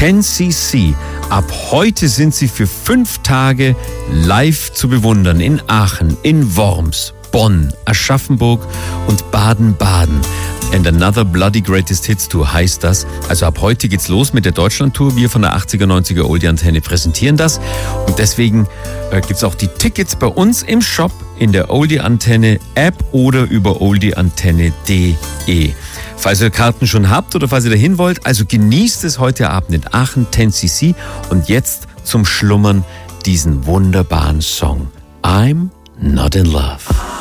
10cc. Ab heute sind sie für 5 Tage live zu bewundern in Aachen, in Worms, Bonn, Aschaffenburg und Baden-Baden. And Another Bloody Greatest Hits Tour heißt das. Also ab heute geht's los mit der Deutschland-Tour. Wir von der 80er, 90er Oldie-Antenne präsentieren das. Und deswegen gibt's auch die Tickets bei uns im Shop in der Oldie-Antenne-App oder über oldieantenne.de. Falls ihr Karten schon habt oder falls ihr dahin wollt, also genießt es heute Abend in Aachen, 10cc. Und jetzt zum Schlummern diesen wunderbaren Song. I'm Not in Love.